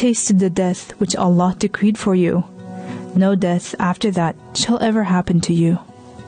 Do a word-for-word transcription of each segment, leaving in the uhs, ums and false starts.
tasted the death which Allah decreed for you. No death after that shall ever happen to you."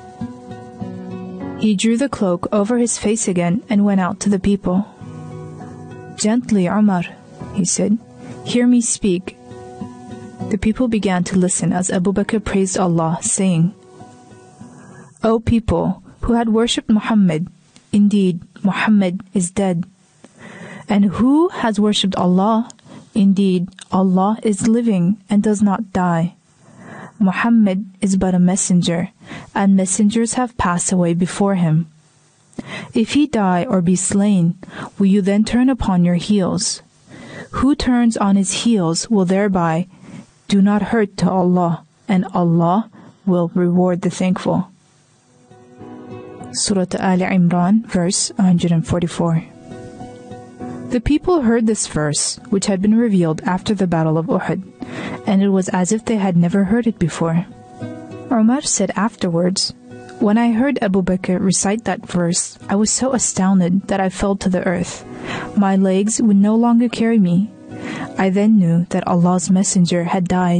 He drew the cloak over his face again and went out to the people. "Gently, Umar," he said. "Hear me speak." The people began to listen as Abu Bakr praised Allah, saying, "O people who had worshipped Muhammad, indeed Muhammad is dead. And who has worshipped Allah, indeed Allah is living and does not die. Muhammad is but a messenger, and messengers have passed away before him. If he die or be slain, will you then turn upon your heels? Who turns on his heels will thereby do not hurt to Allah, and Allah will reward the thankful." Surah Al Imran, verse one forty-four. The people heard this verse, which had been revealed after the Battle of Uhud, and it was as if they had never heard it before. Umar said afterwards, "When I heard Abu Bakr recite that verse, I was so astounded that I fell to the earth. My legs would no longer carry me. I then knew that Allah's messenger had died."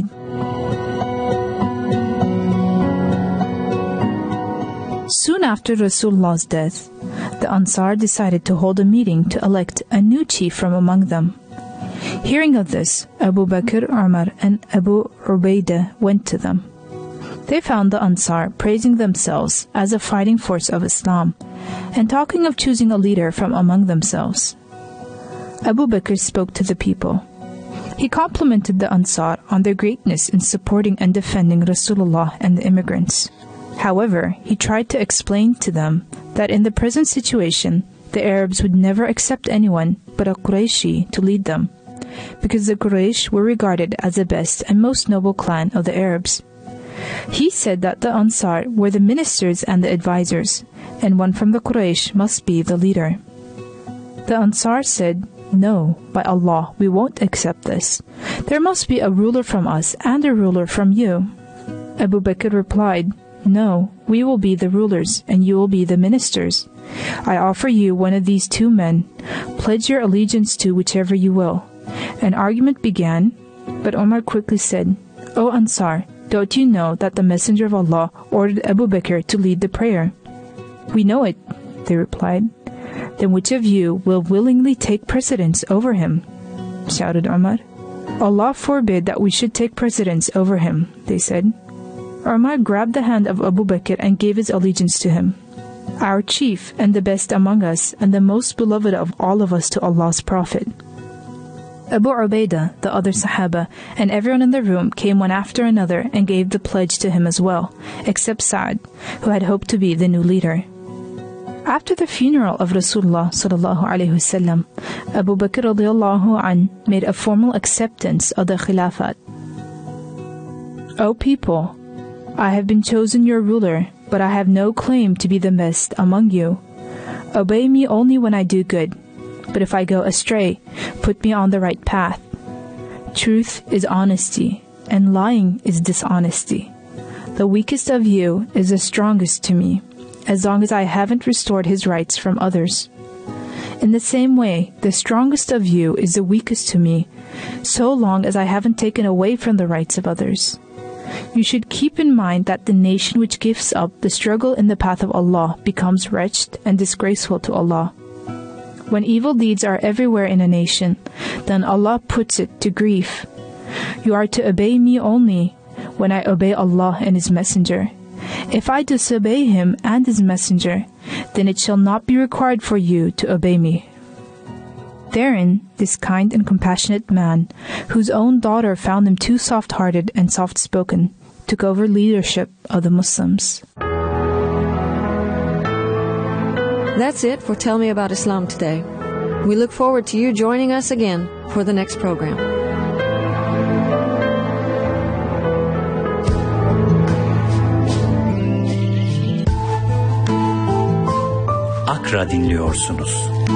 Soon after Rasulullah's death, the Ansar decided to hold a meeting to elect a new chief from among them. Hearing of this, Abu Bakr, Umar, and Abu Ubaidah went to them. They found the Ansar praising themselves as a fighting force of Islam and talking of choosing a leader from among themselves. Abu Bakr spoke to the people. He complimented the Ansar on their greatness in supporting and defending Rasulullah and the immigrants. However, he tried to explain to them that in the present situation, the Arabs would never accept anyone but a Qurayshi to lead them, because the Quraysh were regarded as the best and most noble clan of the Arabs. He said that the Ansar were the ministers and the advisors, and one from the Quraysh must be the leader. The Ansar said, "No, by Allah, we won't accept this. There must be a ruler from us and a ruler from you." Abu Bakr replied, "No, we will be the rulers and you will be the ministers. I offer you one of these two men. Pledge your allegiance to whichever you will." An argument began, but Umar quickly said, "O Ansar, don't you know that the Messenger of Allah ordered Abu Bakr to lead the prayer?" "We know it," they replied. "Then which of you will willingly take precedence over him?" shouted Umar. "Allah forbid that we should take precedence over him," they said. Umar grabbed the hand of Abu Bakr and gave his allegiance to him. "Our chief and the best among us and the most beloved of all of us to Allah's Prophet." Abu Ubaidah, the other Sahaba, and everyone in the room came one after another and gave the pledge to him as well, except Sa'd, who had hoped to be the new leader. After the funeral of Rasulullah sallallahu alaihi wasallam, Abu Bakr radiyallahu an made a formal acceptance of the Khilafat. "O people, I have been chosen your ruler, but I have no claim to be the best among you. Obey me only when I do good, but if I go astray, put me on the right path. Truth is honesty, and lying is dishonesty. The weakest of you is the strongest to me, as long as I haven't restored his rights from others. In the same way, the strongest of you is the weakest to me, so long as I haven't taken away from the rights of others. You should keep in mind that the nation which gives up the struggle in the path of Allah becomes wretched and disgraceful to Allah. When evil deeds are everywhere in a nation, then Allah puts it to grief. You are to obey me only when I obey Allah and His Messenger. If I disobey Him and His Messenger, then it shall not be required for you to obey me." Therein, this kind and compassionate man, whose own daughter found him too soft-hearted and soft-spoken, took over leadership of the Muslims. That's it for Tell Me About Islam today. We look forward to you joining us again for the next program. Akra dinliyorsunuz.